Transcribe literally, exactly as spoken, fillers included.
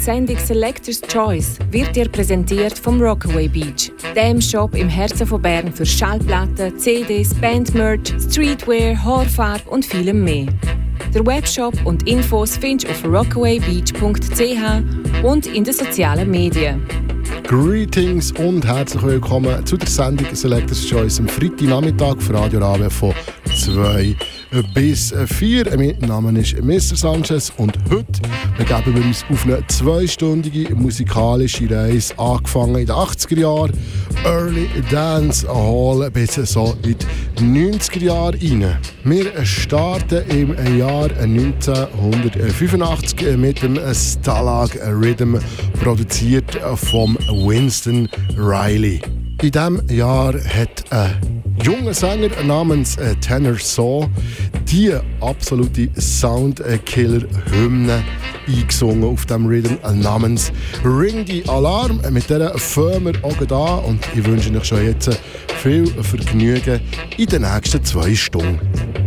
Sendung Selector's Choice wird dir präsentiert vom Rockaway Beach, dem Shop im Herzen von Bern für Schallplatten, C Ds, Bandmerch, Streetwear, Haarfarbe und vielem mehr. Der Webshop und Infos findest du auf rockaway beach punkt c h und in den sozialen Medien. Greetings und herzlich willkommen zu der Sendung Selector's Choice am Freitagnachmittag für Radio Rabe von zwei bis vier. Mein Name ist Mister Sanchez und heute begeben wir uns auf eine zweistündige musikalische Reise, angefangen in den achtziger Jahren, Early Dance Hall bis so in die neunziger Jahre rein. Wir starten im Jahr neunzehnhundertfünfundachtzig mit dem Stalag Rhythm, produziert vom Winston Riley. In diesem Jahr hat ein junger Sänger namens Tenor Saw die absolute Soundkiller-Hymne eingesungen auf dem Rhythm namens Ring the Alarm. Mit dieser fangen wir auch da und ich wünsche euch schon jetzt viel Vergnügen in den nächsten zwei Stunden.